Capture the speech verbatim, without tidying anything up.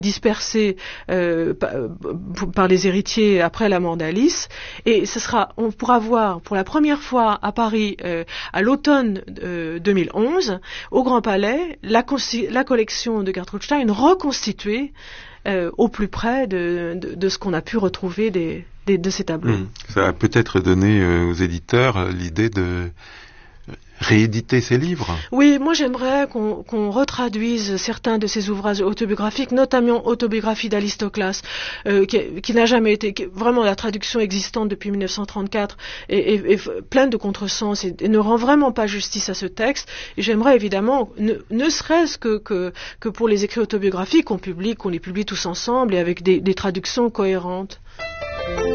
dispersés euh, par, par les héritiers après la mort d'Alice, et ce sera, on pourra voir pour la première fois à Paris euh, à l'automne euh, deux mille onze au Grand Palais la, la collection de Gertrude Stein reconstituée euh, au plus près de, de, de ce qu'on a pu retrouver des, des, de ces tableaux. Mmh. Ça a peut-être donné euh, aux éditeurs l'idée de rééditer ces livres. Oui, moi j'aimerais qu'on qu'on retraduise certains de ces ouvrages autobiographiques, notamment Autobiographie d'Alistoclas, euh, qui, qui n'a jamais été... Qui, vraiment, la traduction existante depuis mille neuf cent trente-quatre est, est, est pleine de contresens et, et ne rend vraiment pas justice à ce texte. Et j'aimerais évidemment, ne, ne serait-ce que, que, que pour les écrits autobiographiques, qu'on publie, qu'on les publie tous ensemble et avec des, des traductions cohérentes.